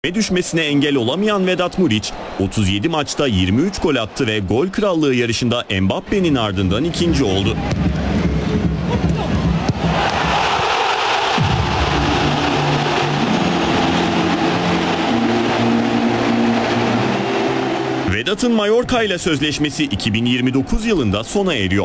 Düşmesine engel olamayan Vedat Muriç, 37 maçta 23 gol attı ve gol krallığı yarışında Mbappe'nin ardından ikinci oldu. Vedat'ın Mallorca ile sözleşmesi 2029 yılında sona eriyor.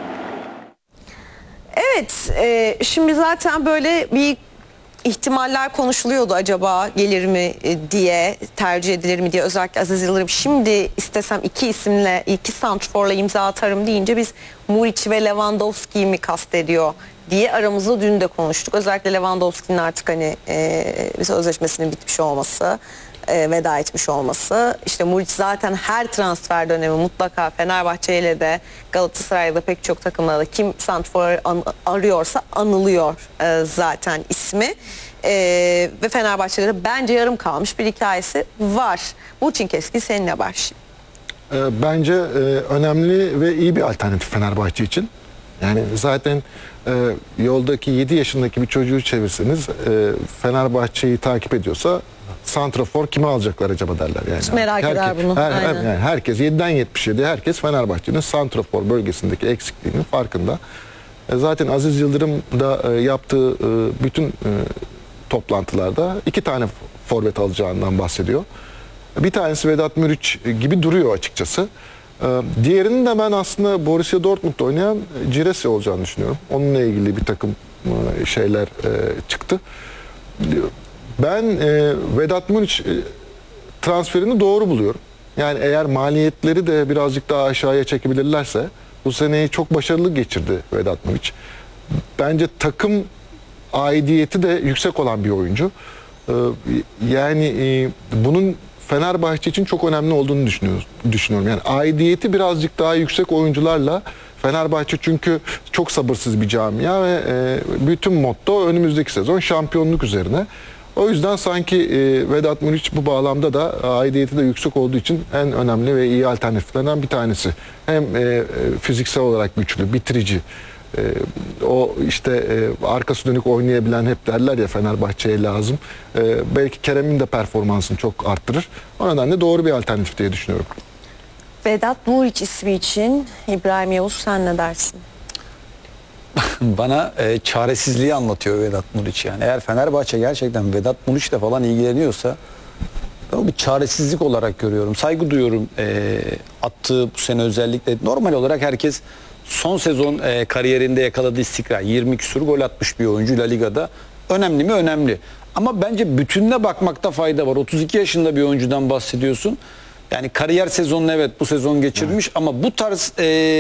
Evet, şimdi zaten böyle bir ihtimaller konuşuluyordu, acaba gelir mi diye, tercih edilir mi diye, özellikle Aziz Yıldırım şimdi istesem iki santrforla imza atarım deyince biz Muriç ve Lewandowski'yi mi kastediyor diye aramızda dün de konuştuk. Özellikle Lewandowski'nin artık hani sözleşmesinin bitmiş olması, veda etmiş olması. İşte Muriç zaten her transfer dönemi mutlaka Fenerbahçe ile de Galatasaray'da pek çok takımda da kim santrfor arıyorsa anılıyor zaten ismi. Ve Fenerbahçe'de de bence yarım kalmış bir hikayesi var. Burçin Keskin, seninle başlayayım. Bence önemli ve iyi bir alternatif Fenerbahçe için. Yani zaten yoldaki 7 yaşındaki bir çocuğu çevirseniz Fenerbahçe'yi takip ediyorsa santrafor kimi alacaklar acaba derler yani. Hiç merak eder bunu. Yani herkes 7'den 77'ye herkes Fenerbahçe'nin santrafor bölgesindeki eksikliğinin farkında. Zaten Aziz Yıldırım da yaptığı bütün toplantılarda 2 tane forvet alacağından bahsediyor. Bir tanesi Vedat Muriç gibi duruyor açıkçası. Diğerinin de ben aslında Borussia Dortmund'da oynayan Giresse olacağını düşünüyorum. Onunla ilgili bir takım şeyler çıktı. Ben Vedat Muriç transferini doğru buluyorum. Yani eğer maliyetleri de birazcık daha aşağıya çekebilirlerse, bu seneyi çok başarılı geçirdi Vedat Muriç. Bence takım aidiyeti de yüksek olan bir oyuncu. Yani bunun Fenerbahçe için çok önemli olduğunu düşünüyorum. Yani aidiyeti birazcık daha yüksek oyuncularla, Fenerbahçe çünkü çok sabırsız bir camia ve bütün motto önümüzdeki sezon şampiyonluk üzerine. O yüzden sanki Vedat Muriç bu bağlamda da aidiyeti de yüksek olduğu için en önemli ve iyi alternatiflerden bir tanesi. Hem fiziksel olarak güçlü, bitirici, o işte arkası dönük oynayabilen, hep derler ya Fenerbahçe'ye lazım. Belki Kerem'in de performansını çok arttırır. O nedenle doğru bir alternatif diye düşünüyorum. Vedat Muriç ismi için İbrahim Yavuz, sen ne dersin? Bana çaresizliği anlatıyor Vedat Muriç yani. Eğer Fenerbahçe gerçekten Vedat Muriç'le falan ilgileniyorsa ben bir çaresizlik olarak görüyorum. Saygı duyuyorum attığı bu sene özellikle. Normal olarak herkes son sezon kariyerinde yakaladığı istikrar. 20 küsur gol atmış bir oyuncu La Liga'da. Önemli mi? Önemli. Ama bence bütününe bakmakta fayda var. 32 yaşında bir oyuncudan bahsediyorsun. Yani kariyer sezonunu evet bu sezon geçirmiş ama bu tarz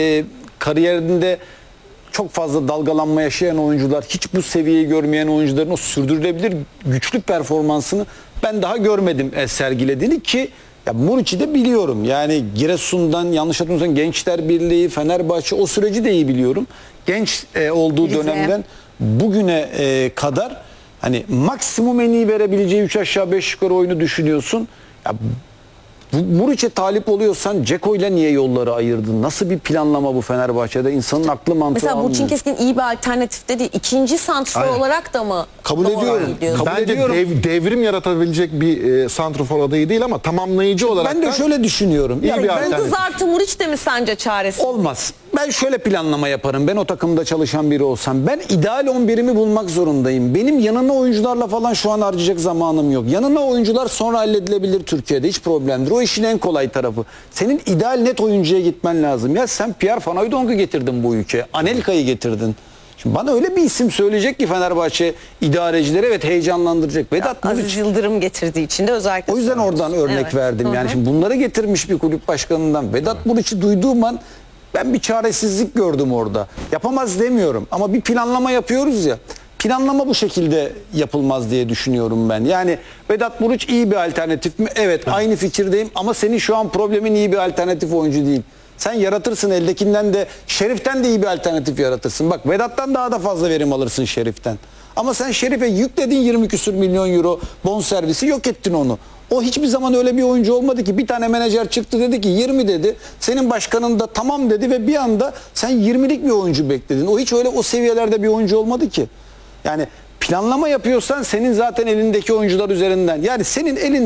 kariyerinde çok fazla dalgalanma yaşayan oyuncular, hiç bu seviyeyi görmeyen oyuncuların o sürdürülebilir güçlü performansını ben daha görmedim sergilediğini ki ya Muriç'i de biliyorum. Yani Giresun'dan, yanlış hatırlamıyorsam Gençler Birliği, Fenerbahçe, o süreci de iyi biliyorum. Genç olduğu dönemden bugüne kadar hani maksimum en iyi verebileceği 3 aşağı 5 yukarı oyunu düşünüyorsun. Ya Muriç'e talip oluyorsan Dzeko ile niye yolları ayırdın? Nasıl bir planlama bu Fenerbahçe'de? İnsanın aklı mantığı mesela almıyor. Burçin Keskin iyi bir alternatif dedi. İkinci santrfor olarak da mı? Kabul ediyorum. Bence devrim yaratabilecek bir santrafor adayı değil ama tamamlayıcı olarak ben de şöyle düşünüyorum. Yani Yıldız artı Muriç de mi sence çaresi? Olmaz. Ben şöyle planlama yaparım. Ben o takımda çalışan biri olsam. Ben ideal 11'imi bulmak zorundayım. Benim yanına oyuncularla falan şu an harcayacak zamanım yok. Yanına oyuncular sonra halledilebilir Türkiye'de. Hiç problemdir. O işin en kolay tarafı. Senin ideal net oyuncuya gitmen lazım. Ya sen Pierre Van Hooydonk'u getirdin bu ülkeye. Anelka'yı getirdin. Şimdi bana öyle bir isim söyleyecek ki Fenerbahçe idarecileri evet heyecanlandıracak. Vedat Muriç. Aziz Yıldırım getirdiği için de özellikle. O yüzden oradan örnek verdim. Yani şimdi bunları getirmiş bir kulüp başkanından Vedat Muriç'i duyduğum an ben bir çaresizlik gördüm orada. Yapamaz demiyorum ama bir planlama yapıyoruz ya. Planlama bu şekilde yapılmaz diye düşünüyorum ben. Yani Vedat Muriç iyi bir alternatif mi? Evet, aynı fikirdeyim ama senin şu an problemin iyi bir alternatif oyuncu değil. Sen yaratırsın, eldekinden de, Şerif'ten de iyi bir alternatif yaratırsın. Bak Vedat'tan daha da fazla verim alırsın Şerif'ten. Ama sen Şerif'e yükledin 20 küsür milyon euro bonservisi, yok ettin onu. O hiçbir zaman öyle bir oyuncu olmadı ki. Bir tane menajer çıktı dedi ki 20 dedi. Senin başkanın da tamam dedi ve bir anda sen 20'lik bir oyuncu bekledin. O hiç öyle o seviyelerde bir oyuncu olmadı ki. Yani planlama yapıyorsan senin zaten elindeki oyuncular üzerinden. Yani senin elin